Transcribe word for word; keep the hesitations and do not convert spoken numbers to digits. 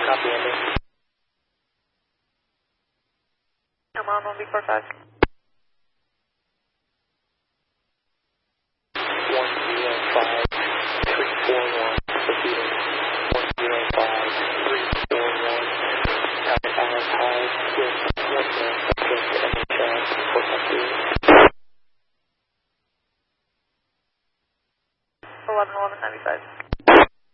Copy, Andy. I'm on one B four five. one zero five three four one, proceeding. one zero five three four one, Tower Island High, with one man subject to N H L four five two. eleven eleven ninety-five.